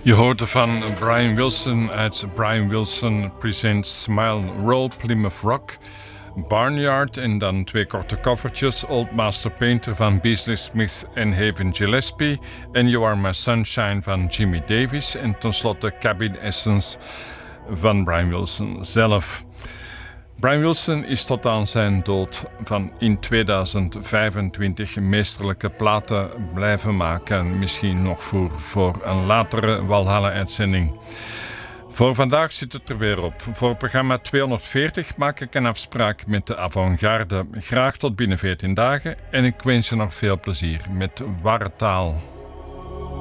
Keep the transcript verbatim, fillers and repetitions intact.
Je hoorde van Brian Wilson uit Brian Wilson Presents Smile Roll, Plymouth Rock, Barnyard en dan twee korte covertjes, Old Master Painter van Beasley Smith en Haven Gillespie en You Are My Sunshine van Jimmy Davis en tenslotte Cabin Essence van Brian Wilson zelf. Brian Wilson is tot aan zijn dood van in tweeduizend vijfentwintig meesterlijke platen blijven maken. Misschien nog voor, voor een latere Walhalla-uitzending. Voor vandaag zit het er weer op. Voor programma tweehonderdveertig maak ik een afspraak met de avant-garde. Graag tot binnen veertien dagen en ik wens je nog veel plezier met Warretaal.